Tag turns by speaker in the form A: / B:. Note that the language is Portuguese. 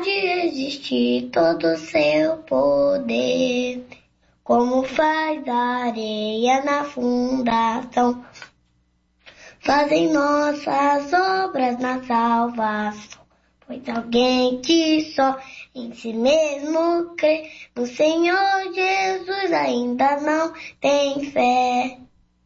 A: de resistir todo o seu poder. Como faz a areia na fundação, fazem nossas obras na salvação. Pois alguém que só em si mesmo crê no Senhor Jesus ainda não tem fé.